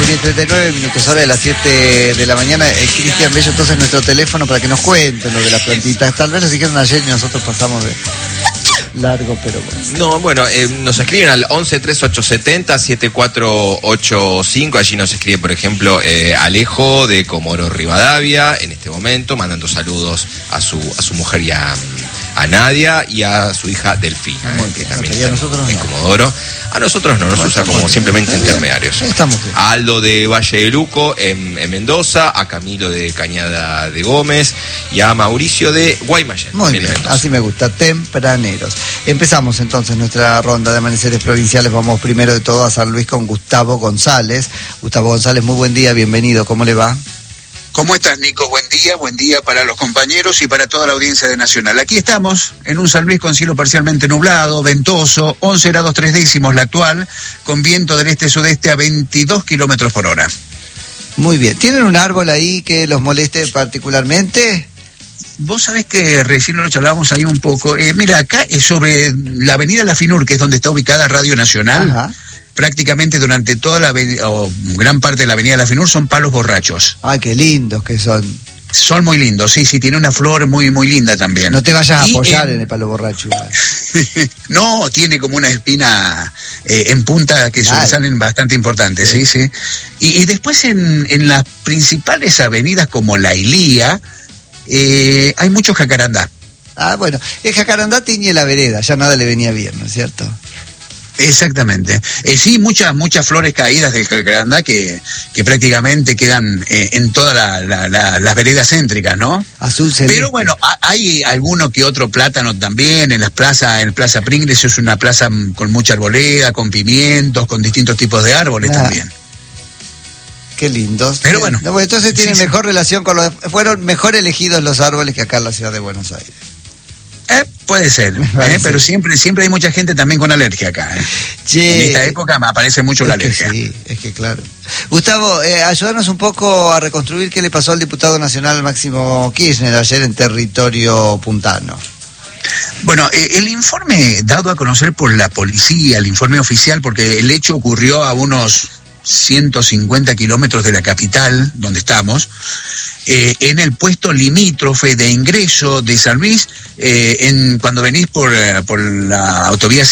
39 minutos, hora de las 7 de la mañana. Cristian Bello, entonces nuestro teléfono para que nos cuenten lo de las plantitas. Tal vez lo dijeron ayer y nosotros pasamos de largo, pero bueno. No, bueno, nos escriben al 11-3870-7485. Allí nos escribe, por ejemplo, Alejo de Comodoro Rivadavia, en este momento, mandando saludos a su mujer y a Nadia y a su hija Delfina, que también está en Comodoro. A nosotros no, nos usa como simplemente intermediarios. A Aldo de Valle de Luco en Mendoza, a Camilo de Cañada de Gómez y a Mauricio de Guaymallén. Muy bien, así me gusta, tempraneros. Empezamos entonces nuestra ronda de amaneceres provinciales. Vamos primero de todo a San Luis con Gustavo González. Gustavo González, muy buen día, bienvenido, ¿cómo le va? ¿Cómo estás, Nico? Buen día para los compañeros y para toda la audiencia de Nacional. Aquí estamos, en un San Luis con cielo parcialmente nublado, ventoso, 11 grados 3 décimos la actual, con viento del este-sudeste a 22 kilómetros por hora. Muy bien. ¿Tienen un árbol ahí que los moleste particularmente? Vos sabés que recién lo charlábamos ahí un poco. Mira, acá es sobre la avenida La Finur, que es donde está ubicada Radio Nacional. Ajá. Prácticamente durante toda gran parte de la avenida La Finur son palos borrachos. Ay, qué lindos que son. Son muy lindos, sí, tiene una flor muy, muy linda también. No te vayas a apoyar en el palo borracho. No, tiene como una espina en punta que salen bastante importantes, sí. Y después en las principales avenidas como La Ilía, hay mucho jacarandá. Ah, bueno, el jacarandá tiñe la vereda, ya nada le venía bien, ¿no es cierto? Exactamente. Sí, muchas flores caídas del jacarandá que prácticamente quedan en todas las veredas céntricas, ¿no? Azul celeste. Pero bueno, hay alguno que otro plátano también en Plaza Pringles. Es una plaza con mucha arboleda, con pimientos, con distintos tipos de árboles también. Qué lindos. Pero bueno. No, entonces tienen mejor relación con fueron mejor elegidos los árboles que acá en la ciudad de Buenos Aires. Puede ser, pero siempre hay mucha gente también con alergia acá. En esta época me aparece mucho la alergia. Sí, es que claro. Gustavo, ayúdanos un poco a reconstruir qué le pasó al diputado nacional Máximo Kirchner ayer en territorio puntano. Bueno, el informe dado a conocer por la policía, el informe oficial, porque el hecho ocurrió a unos 150 kilómetros de la capital, donde estamos, en el puesto limítrofe de ingreso de San Luis, cuando venís por la autovía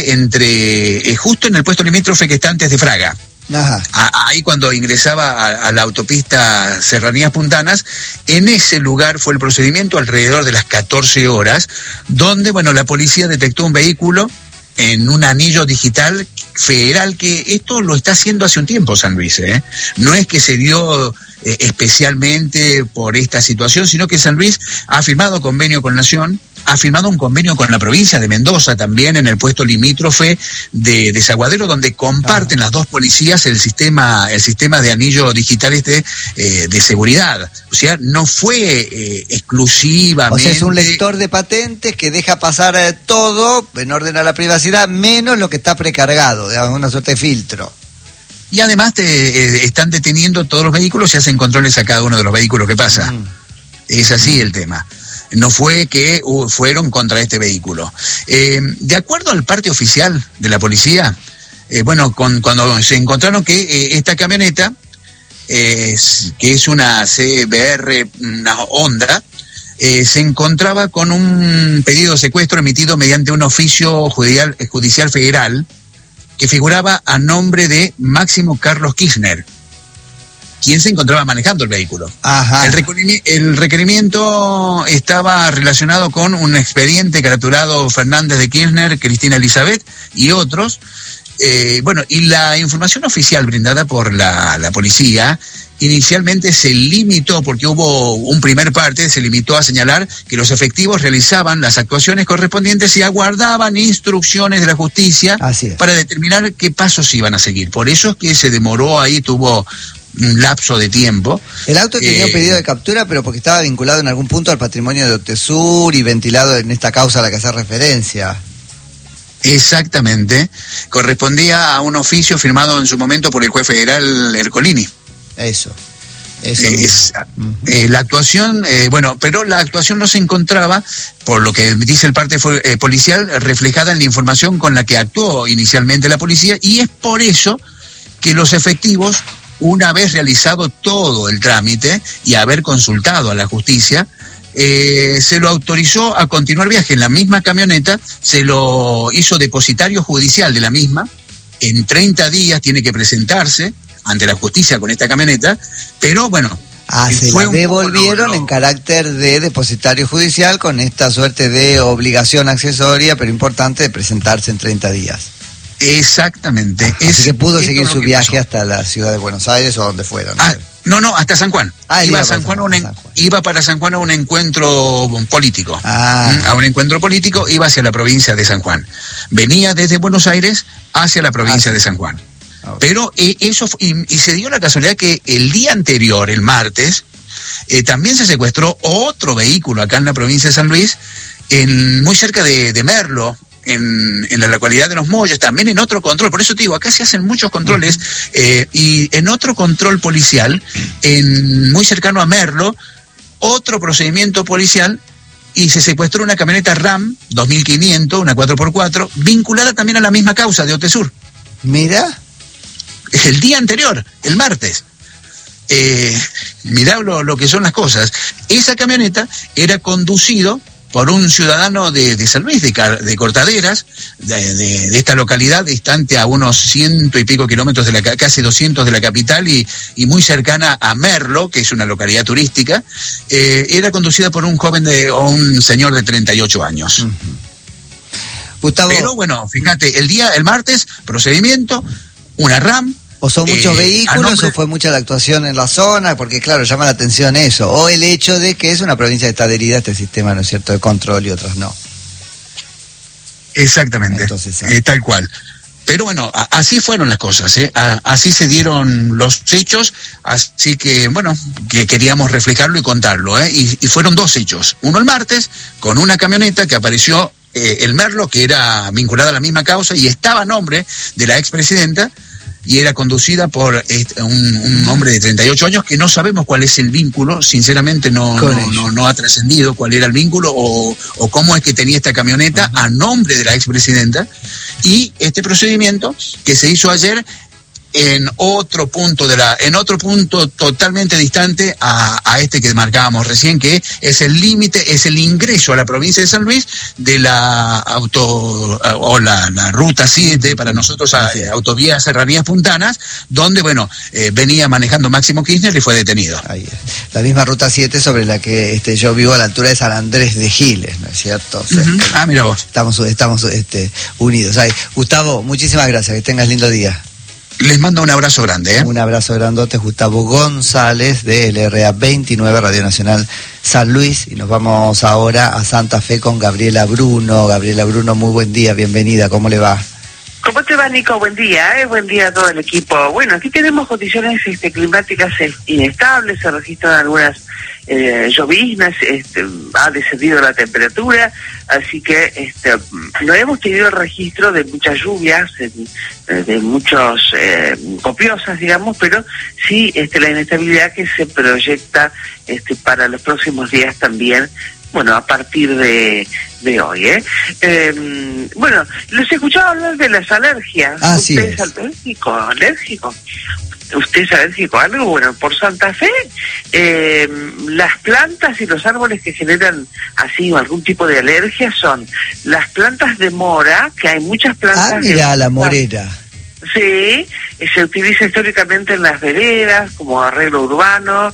7, justo en el puesto limítrofe que está antes de Fraga. Ajá. Ahí cuando ingresaba a la autopista Serranías Puntanas, en ese lugar fue el procedimiento alrededor de las 14 horas, donde, bueno, la policía detectó un vehículo en un anillo digital federal, que esto lo está haciendo hace un tiempo San Luis, no es que se dio especialmente por esta situación, sino que San Luis ha firmado convenio con Nación, ha firmado un convenio con la provincia de Mendoza también en el puesto limítrofe de Desaguadero, donde comparten las dos policías el sistema de anillo digital de seguridad. O sea, no fue exclusivamente... O sea, es un lector de patentes que deja pasar todo en orden a la privacidad, menos lo que está precargado, digamos, una suerte de filtro. Y además están deteniendo todos los vehículos y hacen controles a cada uno de los vehículos que pasa. Es así el tema. No fue que fueron contra este vehículo. De acuerdo al parte oficial de la policía, cuando se encontraron que esta camioneta, que es una CBR, una Honda, se encontraba con un pedido de secuestro emitido mediante un oficio judicial federal, que figuraba a nombre de Máximo Carlos Kirchner, quien se encontraba manejando el vehículo. Ajá. El requerimiento estaba relacionado con un expediente capturado Fernández de Kirchner, Cristina Elizabeth y otros. Y la información oficial brindada por la policía inicialmente se limitó, porque hubo un primer parte, se limitó a señalar que los efectivos realizaban las actuaciones correspondientes y aguardaban instrucciones de la justicia para determinar qué pasos iban a seguir. Por eso es que se demoró ahí, tuvo un lapso de tiempo. El auto tenía un pedido de captura, pero porque estaba vinculado en algún punto al patrimonio de Otesur y ventilado en esta causa a la que hace referencia. Exactamente. Correspondía a un oficio firmado en su momento por el juez federal Ercolini. Eso. La actuación, pero la actuación no se encontraba, por lo que dice el parte policial, reflejada en la información con la que actuó inicialmente la policía, y es por eso que los efectivos una vez realizado todo el trámite y haber consultado a la justicia, se lo autorizó a continuar viaje en la misma camioneta, se lo hizo depositario judicial de la misma, en 30 días tiene que presentarse ante la justicia con esta camioneta, pero bueno... se la devolvieron en carácter de depositario judicial con esta suerte de obligación accesoria, pero importante, de presentarse en 30 días. Exactamente. Así que pudo seguir su viaje hasta la ciudad de Buenos Aires o donde fuera. No, hasta San Juan. Iba para San Juan a un encuentro político. A un encuentro político, iba hacia la provincia de San Juan. Venía desde Buenos Aires hacia la provincia de San Juan. Pero eso, y se dio la casualidad que el día anterior, el martes, también se secuestró otro vehículo acá en la provincia de San Luis, muy cerca de Merlo, en la localidad de Los Molles, también en otro control. Por eso te digo, acá se hacen muchos controles, y en otro control policial, muy cercano a Merlo, otro procedimiento policial, y se secuestró una camioneta RAM 2500, una 4x4, vinculada también a la misma causa de Otesur. Mira. El día anterior, el martes. Mirá lo que son las cosas. Esa camioneta era conducido por un ciudadano de San Luis, de Cortaderas, de esta localidad distante a unos 100 y pico kilómetros, casi 200 de la capital, y muy cercana a Merlo, que es una localidad turística. Era conducida por un joven o un señor de 38 años. Gustavo. Pero bueno, fíjate, el martes, procedimiento, una RAM. ¿O son muchos vehículos o fue mucha la actuación en la zona? Porque claro, llama la atención eso. O el hecho de que es una provincia que está adherida a este sistema, ¿no es cierto?, de control, y otras no. Exactamente. Entonces, tal cual. Pero bueno, así fueron las cosas, así se dieron los hechos, así que bueno, que queríamos reflejarlo y contarlo, y fueron dos hechos. Uno el martes, con una camioneta que apareció, el Merlo, que era vinculada a la misma causa y estaba a nombre de la expresidenta, y era conducida por un hombre de 38 años que no sabemos cuál es el vínculo, sinceramente no ha trascendido cuál era el vínculo o cómo es que tenía esta camioneta a nombre de la expresidenta, y este procedimiento que se hizo ayer en otro punto totalmente distante a este que marcábamos recién, que es el límite, es el ingreso a la provincia de San Luis de la la ruta 7, para nosotros autovía Serranías Puntanas, donde venía manejando Máximo Kirchner y fue detenido. Ahí es. La misma ruta 7 sobre la que yo vivo a la altura de San Andrés de Giles, ¿no es cierto? O sea, mira vos. Estamos unidos. Ahí. Gustavo, muchísimas gracias, que tengas lindo día. Les mando un abrazo grande. Un abrazo grandote, Gustavo González, de LRA 29, Radio Nacional San Luis. Y nos vamos ahora a Santa Fe con Gabriela Bruno. Gabriela Bruno, muy buen día, bienvenida, ¿cómo le va? ¿Cómo te va, Nico? Buen día, buen día a todo el equipo. Bueno, aquí tenemos condiciones climáticas inestables, se registran algunas lloviznas, ha descendido la temperatura, así que no hemos tenido el registro de muchas lluvias, de muchos copiosas, digamos, pero sí la inestabilidad que se proyecta para los próximos días también. Bueno, a partir de hoy, bueno, los escuchaba hablar de las alergias. ¿Usted es alérgico? ¿Usted es alérgico a algo? Bueno, por Santa Fe, las plantas y los árboles que generan así algún tipo de alergia son las plantas de mora, que hay muchas plantas. Mira, la morera. Sí, se utiliza históricamente en las veredas como arreglo urbano.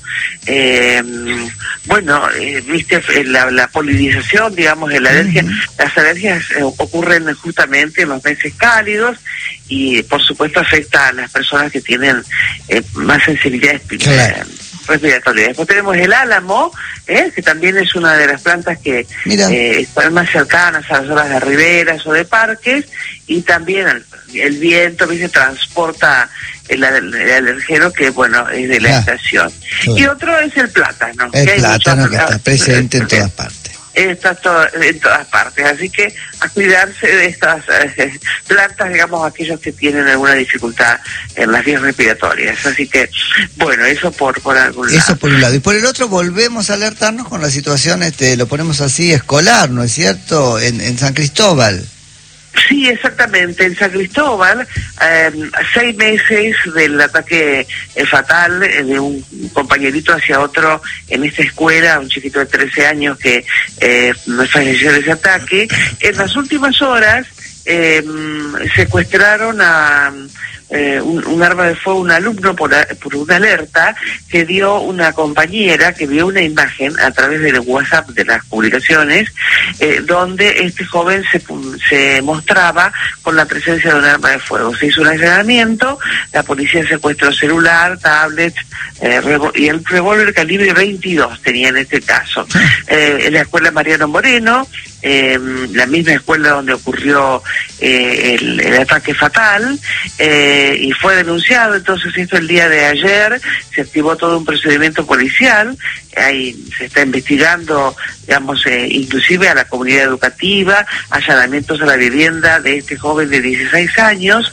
Viste, la polinización, digamos, de la alergia. Las alergias ocurren justamente en los meses cálidos y, por supuesto, afecta a las personas que tienen más sensibilidad respiratoria. Después tenemos el álamo, que también es una de las plantas que están más cercanas a las zonas de riberas o de parques, y también el viento se transporta el alergeno, que es de la estación. Y otro es el plátano. El plátano que está presente en todas partes. Está en todas partes, así que a cuidarse de estas plantas, digamos, aquellos que tienen alguna dificultad en las vías respiratorias. Así que, bueno, eso por algún lado. Eso por un lado. Y por el otro, volvemos a alertarnos con la situación, lo ponemos así, escolar, ¿no es cierto?, en San Cristóbal. Sí, exactamente. En San Cristóbal, 6 meses del ataque fatal de un compañerito hacia otro en esta escuela, un chiquito de 13 años que falleció en ese ataque. En las últimas horas secuestraron a un arma de fuego, un alumno por una alerta que dio una compañera que vio una imagen a través del WhatsApp de las publicaciones donde este joven se mostraba con la presencia de un arma de fuego. Se hizo un allanamiento, la policía secuestró celular, tablets y el revólver calibre 22 tenía en este caso. En la escuela Mariano Moreno, la misma escuela donde ocurrió el ataque fatal, y fue denunciado. Entonces esto el día de ayer se activó todo un procedimiento policial. Ahí se está investigando, digamos, inclusive a la comunidad educativa, allanamientos a la vivienda de este joven de 16 años,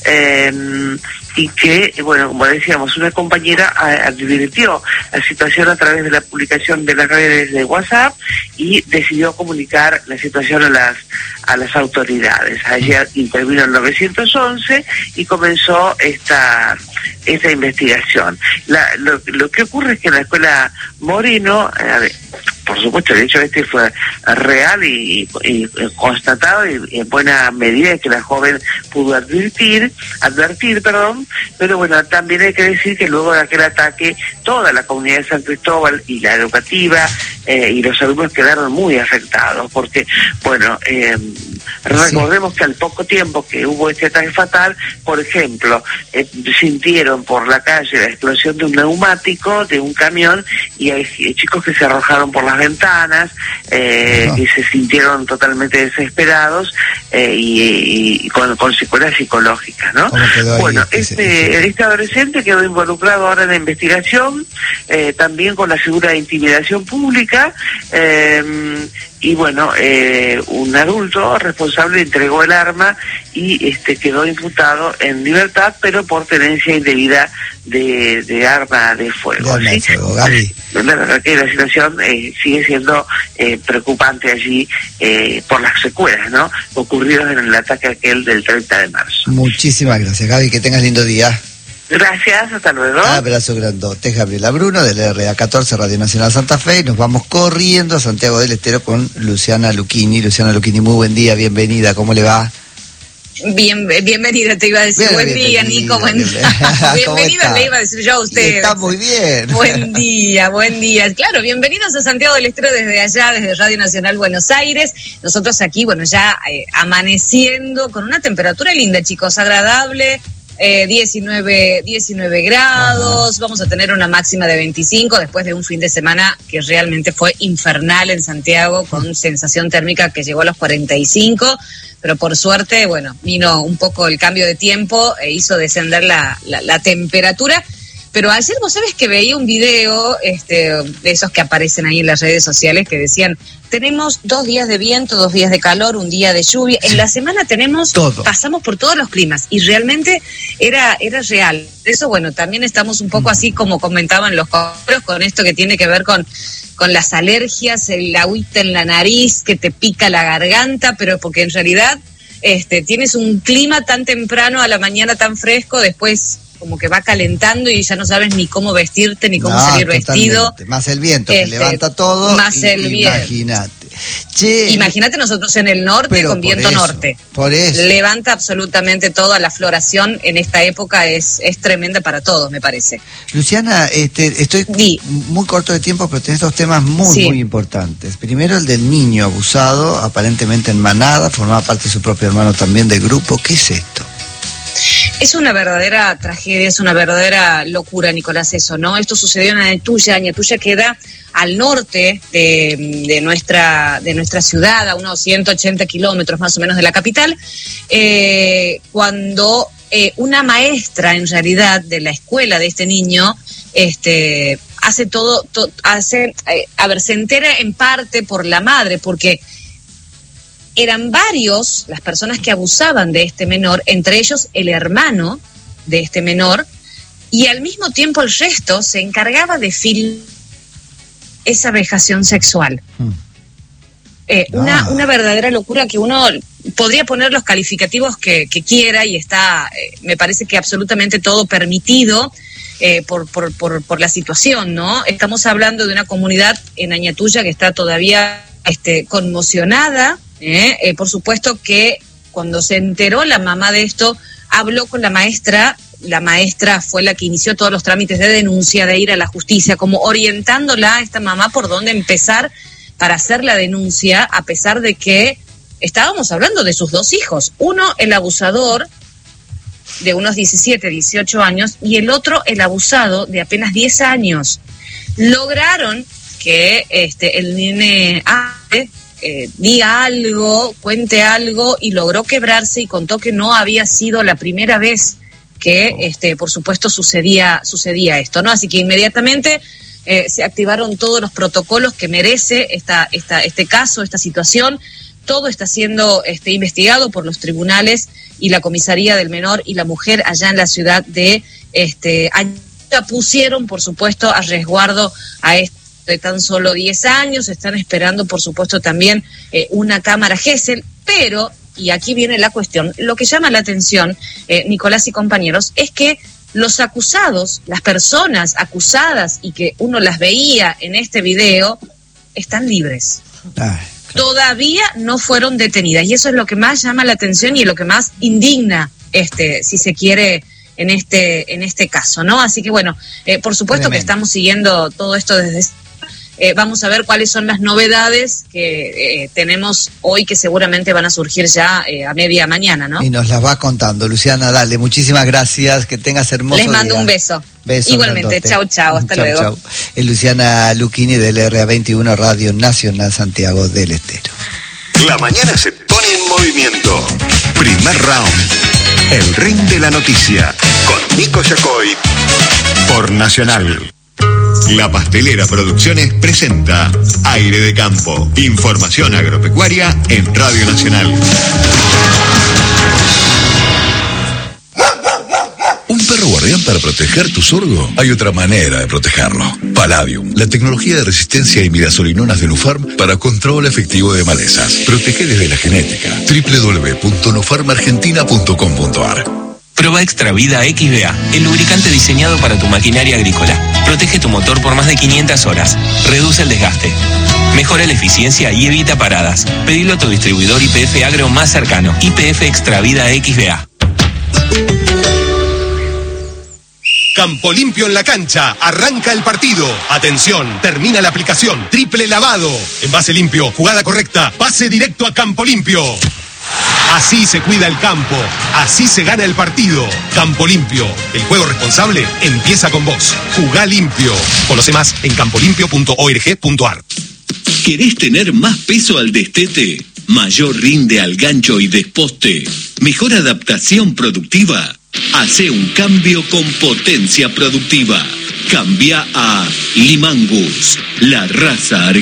y que, bueno, como decíamos, una compañera advirtió la situación a través de la publicación de las redes de WhatsApp y decidió comunicar la situación a las autoridades. Ayer intervino el 911 y comenzó esta investigación. Lo que ocurre es que en la escuela Moreno, por supuesto, el hecho fue real y constatado y en buena medida que la joven pudo advertir, pero bueno, también hay que decir que luego de aquel ataque toda la comunidad de San Cristóbal y la educativa y los alumnos quedaron muy afectados porque, bueno, recordemos que al poco tiempo que hubo este ataque fatal, por ejemplo, sintieron por la calle la explosión de un neumático, de un camión, y hay chicos que se arrojaron por las ventanas, que se sintieron totalmente desesperados y con secuelas psicológicas, ¿no? Bueno, este adolescente quedó involucrado ahora en la investigación, también con la figura de intimidación pública, y bueno, un adulto responsable entregó el arma y quedó imputado en libertad, pero por tenencia indebida de arma de fuego. ¿Sí? Gaby. La verdad que la situación sigue siendo preocupante allí por las secuelas, ¿no?, ocurridas en el ataque aquel del 30 de marzo. Muchísimas gracias, Gaby, que tengas lindo día. Gracias, hasta luego. Abrazo grandote. Es Gabriela Bruno del RA14 Radio Nacional Santa Fe, y nos vamos corriendo a Santiago del Estero con Luciana Lucchini. Luciana Lucchini, muy buen día, bienvenida, ¿cómo le va? Bienvenida, te iba a decir. Buen día, Nico, buen día. Bienvenida, le iba a decir yo a ustedes. Está muy bien. Buen día. Claro, bienvenidos a Santiago del Estero desde allá, desde Radio Nacional Buenos Aires. Nosotros aquí, bueno, ya amaneciendo con una temperatura linda, chicos, agradable. 19 grados, vamos a tener una máxima de 25 después de un fin de semana que realmente fue infernal en Santiago, con sensación térmica que llegó a los 45, pero por suerte, bueno, vino un poco el cambio de tiempo e hizo descender la temperatura. Pero ayer vos sabés que veía un video de esos que aparecen ahí en las redes sociales que decían: tenemos 2 días de viento, 2 días de calor, 1 día de lluvia. En la semana tenemos todo. Pasamos por todos los climas y realmente era real. Eso, bueno, también estamos un poco así como comentaban los compañeros con esto que tiene que ver con las alergias, el agüita en la nariz que te pica la garganta, pero porque en realidad tienes un clima tan temprano a la mañana, tan fresco, después como que va calentando y ya no sabes ni cómo vestirte ni cómo salir vestido. Más el viento que levanta todo. Más el viento. Imagínate nosotros en el norte con viento norte. Por eso. Levanta absolutamente todo. La floración en esta época es tremenda para todos, me parece. Luciana, estoy muy corto de tiempo, pero tenés 2 temas muy importantes. Primero, el del niño abusado, aparentemente en manada, formaba parte de su propio hermano también del grupo. ¿Qué es esto? Es una verdadera tragedia, es una verdadera locura, Nicolás, eso, ¿no? Esto sucedió en Añatuya. Añatuya queda al norte de nuestra ciudad, a unos 180 kilómetros más o menos de la capital, cuando una maestra, en realidad, de la escuela de este niño, hace todo, se entera en parte por la madre, porque eran varios las personas que abusaban de este menor, entre ellos el hermano de este menor, y al mismo tiempo el resto se encargaba de filmar esa vejación sexual. Una verdadera locura que uno podría poner los calificativos que quiera y está, me parece que absolutamente todo permitido por la situación, ¿no? Estamos hablando de una comunidad en Añatuya que está todavía conmocionada, por supuesto que cuando se enteró la mamá de esto, habló con la maestra fue la que inició todos los trámites de denuncia, de ir a la justicia, como orientándola a esta mamá por dónde empezar para hacer la denuncia, a pesar de que estábamos hablando de sus 2 hijos. Uno, el abusador, de unos 17, 18 años, y el otro, el abusado, de apenas 10 años. Lograron que el nene diga algo, cuente algo, y logró quebrarse y contó que no había sido la primera vez que, por supuesto, sucedía esto, ¿no? Así que inmediatamente se activaron todos los protocolos que merece este caso, esta situación. Todo está siendo investigado por los tribunales y la comisaría del menor y la mujer allá en la ciudad de Añatuya pusieron, por supuesto, a resguardo a de tan solo 10 años. Están esperando, por supuesto, también una cámara Gesell, pero, y aquí viene la cuestión, lo que llama la atención, Nicolás y compañeros, es que los acusados, las personas acusadas y que uno las veía en este video, están libres. Todavía no fueron detenidas, y eso es lo que más llama la atención y lo que más indigna, si se quiere, en este caso, ¿no? Así que bueno, por supuesto que estamos siguiendo todo esto desde... vamos a ver cuáles son las novedades que tenemos hoy, que seguramente van a surgir ya a media mañana, ¿no? Y nos las va contando. Luciana, dale, muchísimas gracias, que tengas hermoso día. Les mando un beso. Igualmente, chau, hasta luego. Chau. Es Luciana Lucchini del RA21 Radio Nacional Santiago del Estero. La mañana se pone en movimiento. Primer round. El ring de la noticia. Con Nico Yacoy. Por Nacional. La Pastelera Producciones presenta Aire de Campo. Información agropecuaria en Radio Nacional. ¿Un perro guardián para proteger tu sorgo? Hay otra manera de protegerlo. Palladium, la tecnología de resistencia a imidazolinonas de Nufarm para control efectivo de malezas. Protege desde la genética. www.nufarmargentina.com.ar. Proba Extravida XVA, el lubricante diseñado para tu maquinaria agrícola. Protege tu motor por más de 500 horas. Reduce el desgaste. Mejora la eficiencia y evita paradas. Pedilo a tu distribuidor YPF Agro más cercano. YPF Extravida XVA. Campo Limpio en la cancha. Arranca el partido. Atención, termina la aplicación. Triple lavado. Envase limpio, jugada correcta. Pase directo a Campo Limpio. Así se cuida el campo. Así se gana el partido. Campo Limpio. El juego responsable empieza con vos. Jugá limpio. Conoce más en campolimpio.org.ar. ¿Querés tener más peso al destete? ¿Mayor rinde al gancho y desposte? ¿Mejor adaptación productiva? Hace un cambio con potencia productiva. Cambia a Limangus, la raza argentina.